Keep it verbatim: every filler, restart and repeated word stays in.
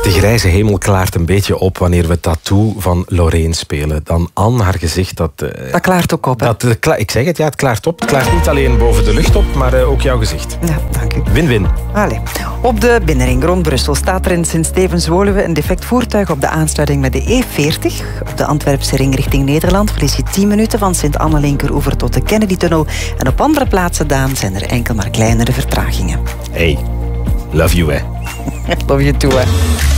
De grijze hemel klaart een beetje op wanneer we Tattoo van Loreen spelen. Dan Anne, haar gezicht, dat... Uh, dat klaart ook op, hè? Dat, uh, kla- ik zeg het, ja, het klaart op. Het klaart niet alleen boven de lucht op, maar uh, ook jouw gezicht. Ja, dank u. Win-win. Allee. Op de binnenring rond Brussel staat er in Sint-Stevens-Woluwe een defect voertuig op de aansluiting met de E veertig. Op de Antwerpse ring richting Nederland verlies je tien minuten van Sint-Anne-Linkeroever tot de Kennedy-tunnel. En op andere plaatsen, Daan, zijn er enkel maar kleinere vertragingen. Hey, love you, hè. Love you too, hè.